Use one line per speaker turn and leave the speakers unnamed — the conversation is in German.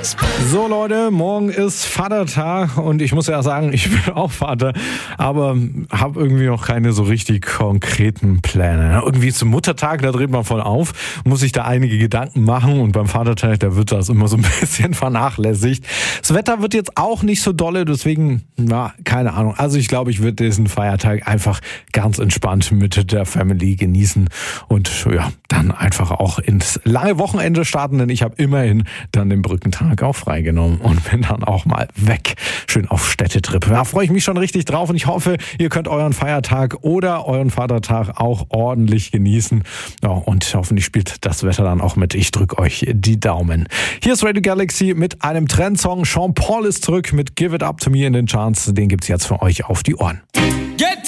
So Leute, morgen ist Vatertag und ich muss ja sagen, ich bin auch Vater, aber habe irgendwie noch keine so richtig konkreten Pläne. Irgendwie zum Muttertag, da dreht man voll auf, muss sich da einige Gedanken machen und beim Vatertag, da wird das immer so ein bisschen vernachlässigt. Das Wetter wird jetzt auch nicht so dolle, deswegen, keine Ahnung. Also ich glaube, ich würde diesen Feiertag einfach ganz entspannt mit der Family genießen und ja, dann einfach auch ins lange Wochenende starten, denn ich habe immerhin dann den Brückentag auch freigenommen und bin dann auch mal weg. Schön auf Städtetrip. Da freue ich mich schon richtig drauf und ich hoffe, ihr könnt euren Feiertag oder euren Vatertag auch ordentlich genießen. Ja, und hoffentlich spielt das Wetter dann auch mit. Ich drücke euch die Daumen. Hier ist Radio Galaxy mit einem Trendsong. Sean Paul ist zurück mit Give It Up To Me in den Charts. Den gibt's jetzt für euch auf die Ohren.